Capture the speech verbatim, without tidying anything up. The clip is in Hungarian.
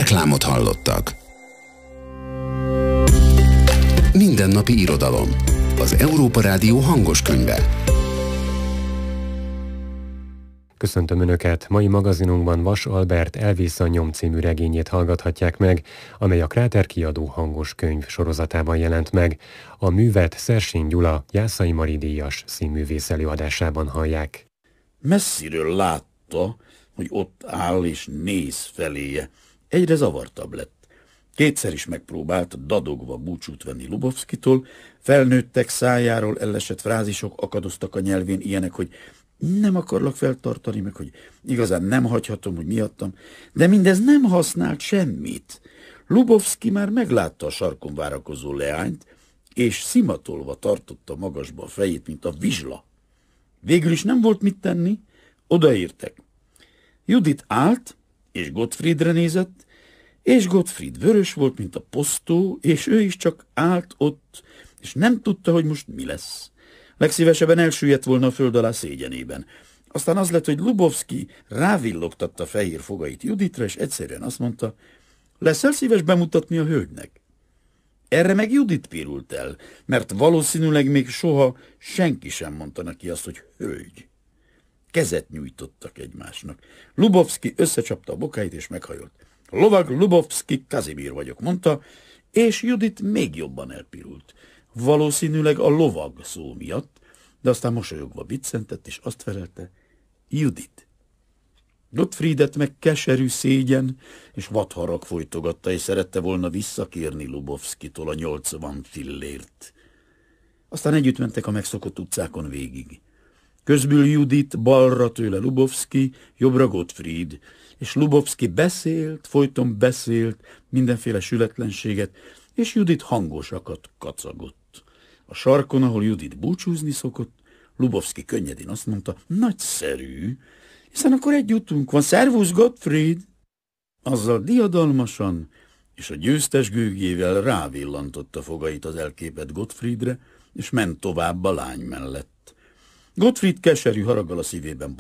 Reklámot hallottak. Mindennapi irodalom. Az Európa Rádió hangos könyve. Köszöntöm Önöket! Mai magazinunkban Vas Albert Elvész a nyom című regényét hallgathatják meg, amely a Kráter kiadó hangos könyv sorozatában jelent meg. A művet Szersény Gyula Jászai Mari díjas színművész előadásában hallják. Messziről látta, hogy ott áll és néz feléje. Egyre zavartabb lett. Kétszer is megpróbált dadogva búcsút venni Lubovszkitól, felnőttek szájáról ellesett frázisok akadoztak a nyelvén, ilyenek, hogy nem akarlak feltartani, meg hogy igazán nem hagyhatom, hogy miattam, de mindez nem használt semmit. Lubovszki már meglátta a sarkon várakozó leányt, és szimatolva tartotta magasba a fejét, mint a vizsla. Végül is nem volt mit tenni, odaértek. Judit állt, és Gottfriedre nézett, és Gottfried vörös volt, mint a posztó, és ő is csak állt ott, és nem tudta, hogy most mi lesz. Legszívesebben elsüllyedt volna a föld alá szégyenében. Aztán az lett, hogy Lubovszki rávillogtatta fehér fogait Juditra, és egyszerűen azt mondta, leszel szíves bemutatni a hölgynek? Erre meg Judit pirult el, mert valószínűleg még soha senki sem mondta neki azt, hogy hölgy. Kezet nyújtottak egymásnak. Lubovszki összecsapta a bokáit, és meghajolt. Lovag Lubovszki Kazimír vagyok, mondta, és Judit még jobban elpirult. Valószínűleg a lovag szó miatt, de aztán mosolyogva biccentett, és azt felelte, Judit. Gottfriedet meg keserű szégyen és vadharag folytogatta, és szerette volna visszakérni Lubovszkitól a nyolcvan fillért. Aztán együtt mentek a megszokott utcákon végig. Közbül Judit, balra tőle Lubovszki, jobbra Gottfried, és Lubovszki beszélt, folyton beszélt, mindenféle sületlenséget, és Judit hangosakat kacagott. A sarkon, ahol Judit búcsúzni szokott, Lubovszki könnyedén azt mondta, nagyszerű, hiszen akkor egy utunk van, szervusz Gottfried! Azzal diadalmasan, és a győztes gőgjével rávillantotta fogait az elképett Gottfriedre, és ment tovább a lány mellett. Gottfried keserű haraggal a szívében